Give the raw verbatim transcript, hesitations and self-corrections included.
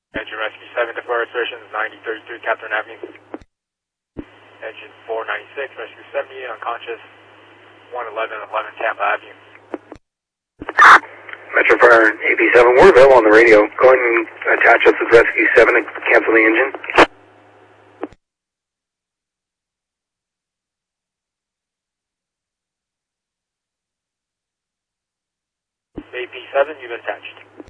Engine Rescue seven, defer assertions, ninety thirty-three Catherine Avenue. Engine four ninety-six, Rescue seventy, unconscious, one eleven eleven Tampa Avenue. Metro Fire, A P seven, we're available on the radio. Go ahead and attach us with Rescue seven and cancel the engine. A P seven, you've been attached.